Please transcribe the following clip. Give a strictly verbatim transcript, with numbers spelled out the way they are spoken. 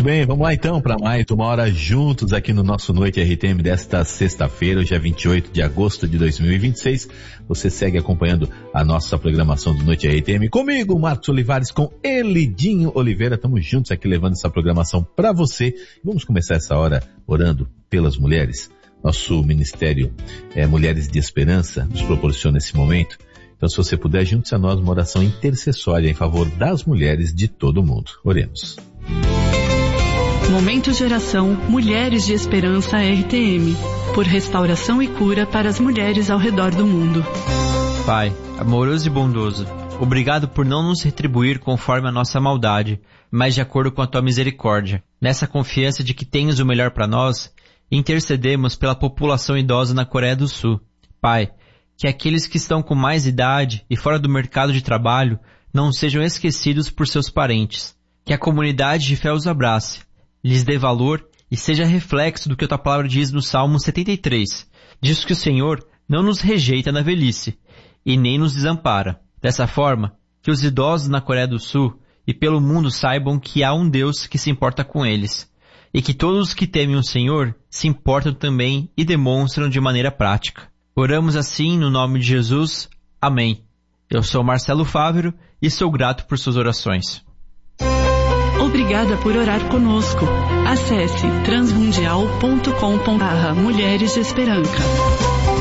Muito bem, vamos lá então para mais uma hora juntos aqui no nosso Noite R T M desta sexta-feira, hoje é vinte e oito de agosto de dois mil e vinte e seis. Você segue acompanhando a nossa programação do Noite R T M comigo, Marcos Olivares, com Elidinho Oliveira. Estamos juntos aqui levando essa programação para você. Vamos começar essa hora orando pelas mulheres. Nosso ministério é, Mulheres de Esperança nos proporciona esse momento. Então, se você puder, junte-se a nós uma oração intercessória em favor das mulheres de todo o mundo. Oremos. Momento de oração Mulheres de Esperança R T M, por restauração e cura para as mulheres ao redor do mundo. Pai, amoroso e bondoso, obrigado por não nos retribuir conforme a nossa maldade, mas de acordo com a tua misericórdia. Nessa confiança de que tens o melhor para nós, intercedemos pela população idosa na Coreia do Sul. Pai, que aqueles que estão com mais idade e fora do mercado de trabalho não sejam esquecidos por seus parentes. Que a comunidade de fé os abrace, lhes dê valor e seja reflexo do que a tua palavra diz no Salmo setenta e três. Diz que o Senhor não nos rejeita na velhice e nem nos desampara. Dessa forma, que os idosos na Coreia do Sul e pelo mundo saibam que há um Deus que se importa com eles, e que todos os que temem o Senhor se importam também e demonstram de maneira prática. Oramos assim no nome de Jesus. Amém. Eu sou Marcelo Fávero e sou grato por suas orações. Obrigada por orar conosco. Acesse transmundial ponto com ponto br Mulheres de Esperança.